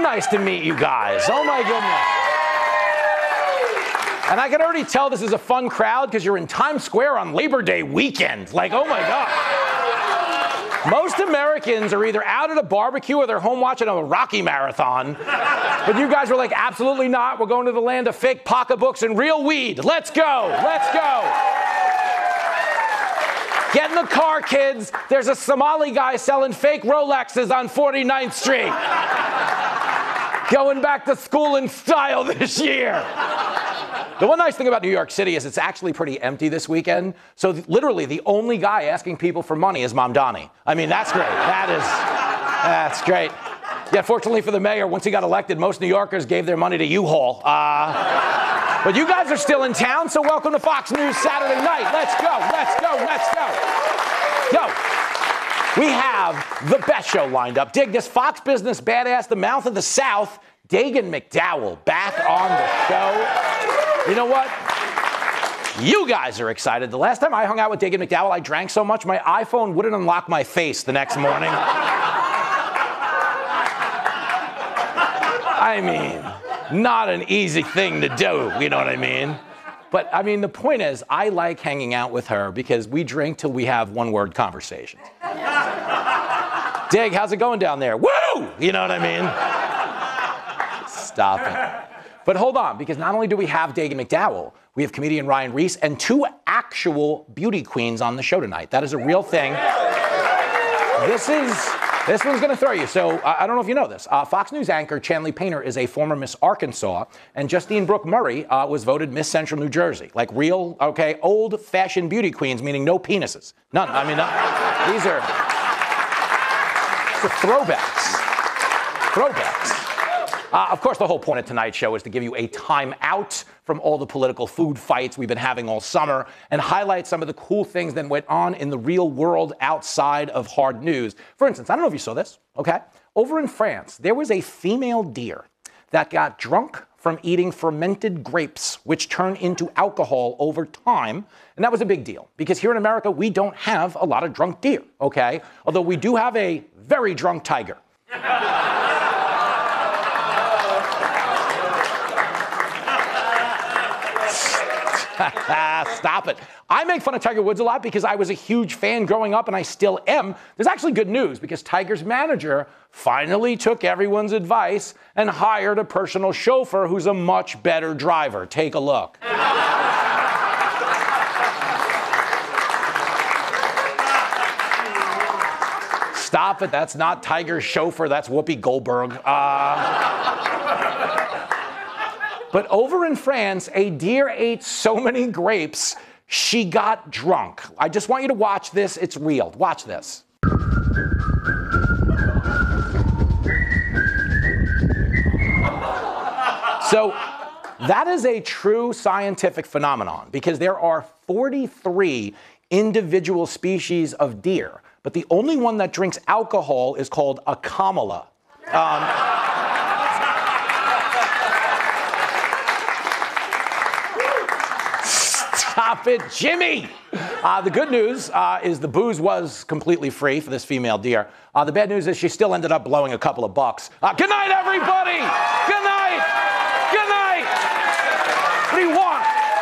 nice to meet you guys. Oh, my goodness. And I can already tell this is a fun crowd because you're in Times Square on Labor Day weekend. Like, oh, my God. Most Americans are either out at a barbecue or they're home watching a Rocky marathon. But you guys were like, absolutely not. We're going to the land of fake pocketbooks and real weed. Let's go. Let's go. Get in the car, kids. There's a Somali guy selling fake Rolexes on 49th Street. Going back to school in style this year. The one nice thing about New York City is it's actually pretty empty this weekend. So literally the only guy asking people for money is Mamdani. I mean, that's great. That's great. Yet fortunately for the mayor, once he got elected, most New Yorkers gave their money to U-Haul. But you guys are still in town, so welcome to Fox News Saturday night. Let's go, let's go, let's go. Yo, we have the best show lined up. Dig this, Fox Business badass, the mouth of the South, Dagen McDowell, back on the show. You know what? You guys are excited. The last time I hung out with Dagen McDowell, I drank so much my iPhone wouldn't unlock my face the next morning. I mean, not an easy thing to do, you know what I mean? But, I mean, the point is, I like hanging out with her because we drink till we have one-word conversations. Dig, how's it going down there? Woo! You know what I mean? Stop it. But hold on, because not only do we have Dagen McDowell, we have comedian Ryan Reese and two actual beauty queens on the show tonight. That is a real thing. This one's going to throw you. So I don't know if you know this. Fox News anchor Chanley Painter is a former Miss Arkansas, and Justine Brooke Murray was voted Miss Central New Jersey. Like real, okay, old-fashioned beauty queens, meaning no penises. None. I mean, these are throwbacks. Throwbacks. Of course, the whole point of tonight's show is to give you a time out from all the political food fights we've been having all summer and highlight some of the cool things that went on in the real world outside of hard news. For instance, I don't know if you saw this, okay? Over in France, there was a female deer that got drunk from eating fermented grapes, which turn into alcohol over time. And that was a big deal because here in America, we don't have a lot of drunk deer, okay? Although we do have a very drunk tiger. Stop it. I make fun of Tiger Woods a lot because I was a huge fan growing up and I still am. There's actually good news because Tiger's manager finally took everyone's advice and hired a personal chauffeur who's a much better driver. Take a look. Stop it. That's not Tiger's chauffeur. That's Whoopi Goldberg. But over in France, a deer ate so many grapes, she got drunk. I just want you to watch this. It's real. Watch this. So that is a true scientific phenomenon because there are 43 individual species of deer, but the only one that drinks alcohol is called a camellia. Stop it, Jimmy! The good news is the booze was completely free for this female deer. The bad news is she still ended up blowing a couple of bucks. Good night, everybody! Good night! Good night! What do you want?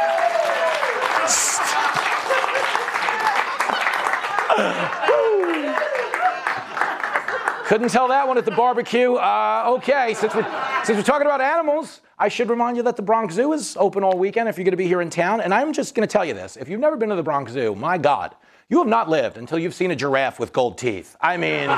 Couldn't tell that one at the barbecue. Okay, since we're talking about animals, I should remind you that the Bronx Zoo is open all weekend if you're going to be here in town. And I'm just going to tell you this. If you've never been to the Bronx Zoo, my God, you have not lived until you've seen a giraffe with gold teeth. I mean,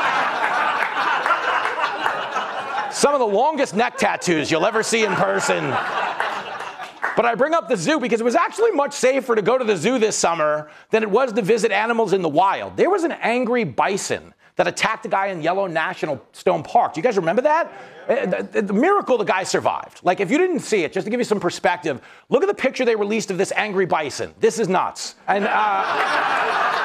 some of the longest neck tattoos you'll ever see in person. But I bring up the zoo because it was actually much safer to go to the zoo this summer than it was to visit animals in the wild. There was an angry bison that attacked a guy in Yellowstone National Park. Do you guys remember that? The miracle the guy survived. Like, if you didn't see it, just to give you some perspective, look at the picture they released of this angry bison. This is nuts. And